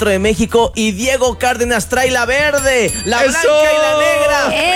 de México y Diego Cárdenas trae la verde, la ¡Eso! blanca y la negra.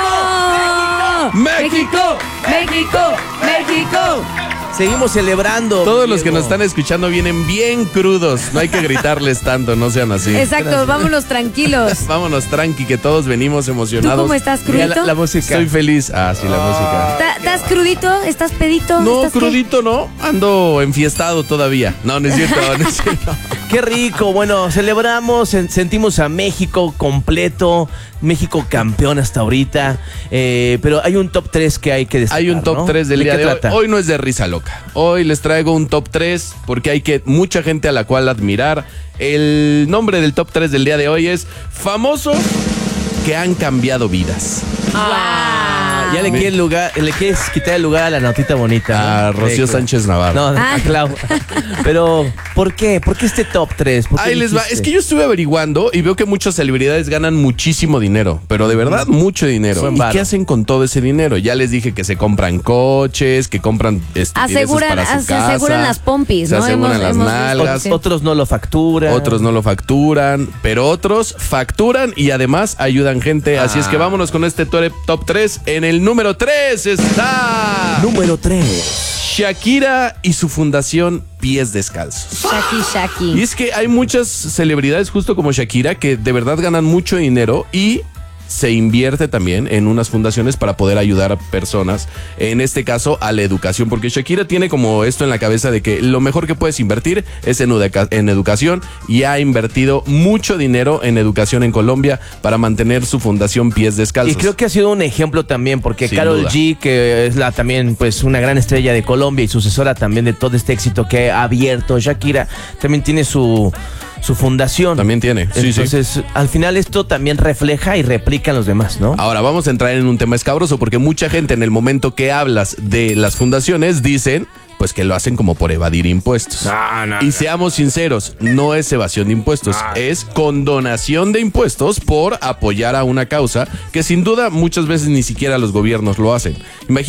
¡Eso! ¡México! ¡México! ¡México! Seguimos celebrando. Todos los que Diego. nos están escuchando vienen bien crudos. No hay que gritarles tanto, no sean así. Exacto, vámonos tranquilos. Vámonos tranqui, que todos venimos ¿Tú emocionados. cómo estás, Mira crudito? la música. Estoy feliz. Ah, sí, la música. ¿Estás crudito? ¿Estás pedito? No, ¿Estás qué? crudito no. Ando enfiestado todavía. No, no es cierto, no es cierto. Qué rico, bueno, celebramos, sentimos a México completo, México campeón hasta ahorita, pero hay un top 3 que hay que destacar, Hay un top ¿no? 3 del ¿De día qué de hoy. trata? Hoy no es de risa loca. Hoy les traigo un top 3 porque hay mucha gente a la cual admirar. El nombre del top 3 del día de hoy es famosos que han cambiado vidas. Ya le quieres quitar el lugar a la notita bonita. A ¿no? Rocío Sánchez Navarro. No, a Clau. Pero, ¿por qué? ¿Por qué este top 3? Ahí les va. Es que yo estuve averiguando y veo que muchas celebridades ganan muchísimo dinero, pero de verdad mucho dinero. Buen ¿Y varo. qué hacen con todo ese dinero? Ya les dije que se compran coches, que compran Aseguran las pompis, se ¿no? aseguran las hemos visto nalgas. que sí. Otros no lo facturan. Otros no lo facturan, pero otros facturan y además ayudan gente. Así es que vámonos con este top 3. En el número 3 está Número 3. Shakira y su fundación Pies Descalzos. Shaki. Y es que hay muchas celebridades justo como Shakira que de verdad ganan mucho dinero y se invierte también en unas fundaciones para poder ayudar a personas, en este caso a la educación, porque Shakira tiene como esto en la cabeza de que lo mejor que puedes invertir es en educación y ha invertido mucho dinero en educación en Colombia para mantener su fundación Pies Descalzos. Y creo que ha sido un ejemplo también, porque Sin Karol duda. G, que es también pues una gran estrella de Colombia y sucesora también de todo este éxito que ha abierto Shakira, también tiene su fundación. También tiene, sí. Entonces, al final esto también refleja y replica en los demás, ¿no? Ahora vamos a entrar en un tema escabroso porque mucha gente en el momento que hablas de las fundaciones dicen pues que lo hacen como por evadir impuestos. Y seamos sinceros, no es evasión de impuestos, es condonación de impuestos por apoyar a una causa que sin duda muchas veces ni siquiera los gobiernos lo hacen.